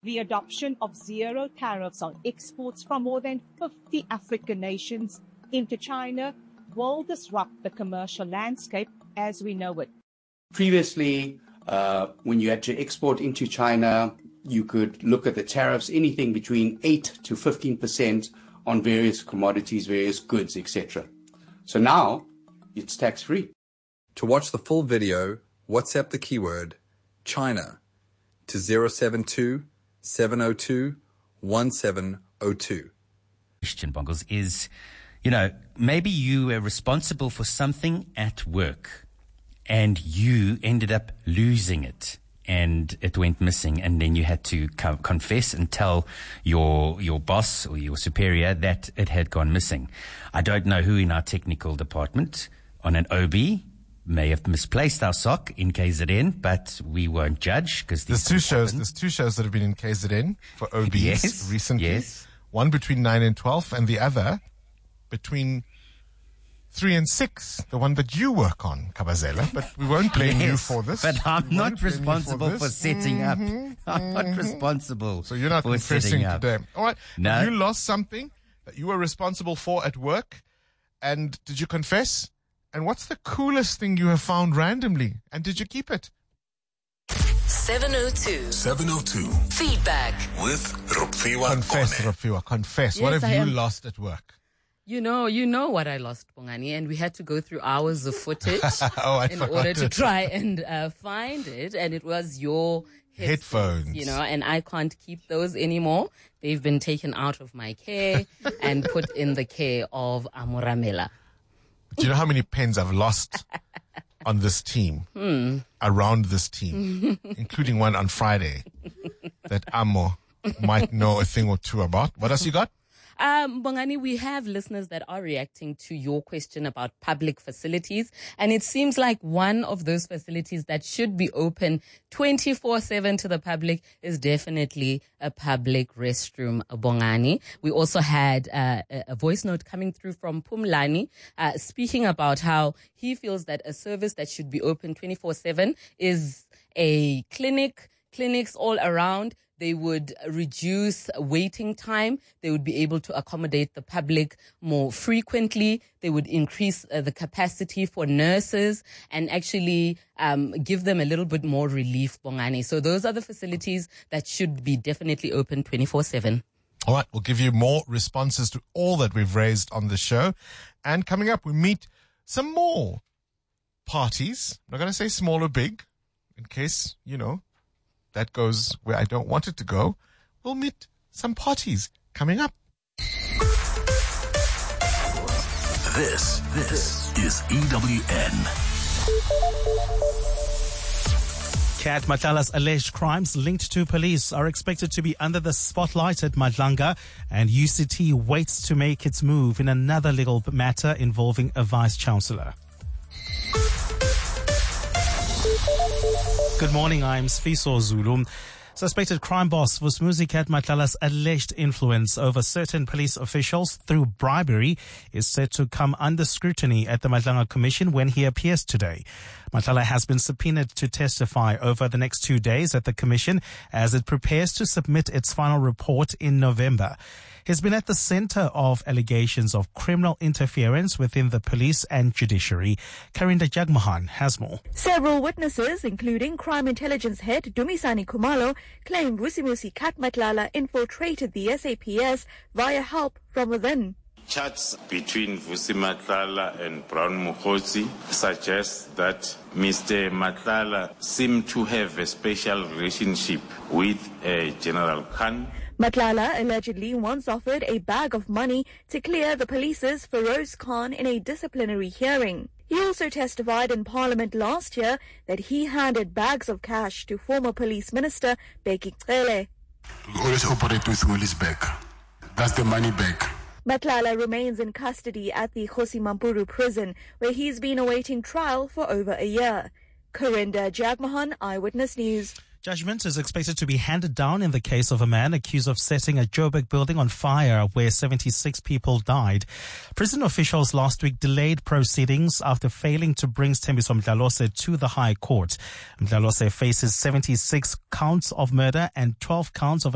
The adoption of zero tariffs on exports from more than 50 African nations into China will disrupt the commercial landscape as we know it. Previously, when you had to export into China, you could look at the tariffs, anything between 8 to 15% on various commodities, various goods, etc. So now, it's tax-free. To watch the full video, WhatsApp the keyword China to 072-702-1702. Question, Bongles, is, maybe you were responsible for something at work and you ended up losing it and it went missing, and then you had to confess and tell your boss or your superior that it had gone missing. I don't know who in our technical department on an OB may have misplaced our sock in KZN, but we won't judge because there's two shows that have been in KZN for OBs recently. Yes. One between 9 and 12 and the other between 3 and 6, the one that you work on, Kabazela, but we won't blame you for this. But I'm not responsible for setting up. I'm not responsible. So you're not for confessing setting up today. All right. No. You lost something that you were responsible for at work, and did you confess? And what's the coolest thing you have found randomly? And did you keep it? 702 Feedback with Rupfiwa. Confess. Yes, What have you lost at work? You know what I lost, Bongani, and we had to go through hours of footage in order to try and find it, and it was your headphones. And I can't keep those anymore. They've been taken out of my care and put in the care of Amoramela. Do you know how many pens I've lost on this team, around this team, including one on Friday that Amo might know a thing or two about? What else you got? Bongani, we have listeners that are reacting to your question about public facilities, and it seems like one of those facilities that should be open 24/7 to the public is definitely a public restroom, Bongani. We also had a voice note coming through from Pumlani speaking about how he feels that a service that should be open 24/7 is a clinics all around. They would reduce waiting time. They would be able to accommodate the public more frequently. They would increase the capacity for nurses and actually give them a little bit more relief, Bongani. So those are the facilities that should be definitely open 24/7. All right, we'll give you more responses to all that we've raised on the show. And coming up, we meet some more parties. I'm not going to say small or big, in case, that goes where I don't want it to go. We'll meet some parties coming up. This is EWN. Kat Matlala's alleged crimes linked to police are expected to be under the spotlight at Madlanga, and UCT waits to make its move in another legal matter involving a vice-chancellor. Good morning, I'm Sfiso Zulu. Suspected crime boss Vusumuzi Kat Matlala's alleged influence over certain police officials through bribery is set to come under scrutiny at the Madlanga Commission when he appears today. Matlala has been subpoenaed to testify over the next 2 days at the Commission as it prepares to submit its final report in November. He's been at the center of allegations of criminal interference within the police and judiciary. Karinda Jagmohan has more. Several witnesses, including crime intelligence head Dumisani Khumalo, claim Vusumuzi Kat Matlala infiltrated the SAPS via help from within. Chats between Vusi Matlala and Brown Mukhosi suggest that Mr. Matlala seemed to have a special relationship with General Khan. Matlala allegedly once offered a bag of money to clear the police's Feroz Khan in a disciplinary hearing. He also testified in Parliament last year that he handed bags of cash to former police minister Bheki Cele. We always operate with Willie's bag. That's the money bag. Matlala remains in custody at the Kgosi Mampuru prison, where he's been awaiting trial for over a year. Karinda Jagmohan, Eyewitness News. Judgment is expected to be handed down in the case of a man accused of setting a Joburg building on fire where 76 people died. Prison officials last week delayed proceedings after failing to bring Thembiso Mdlalose to the High Court. Mdlalose faces 76 counts of murder and 12 counts of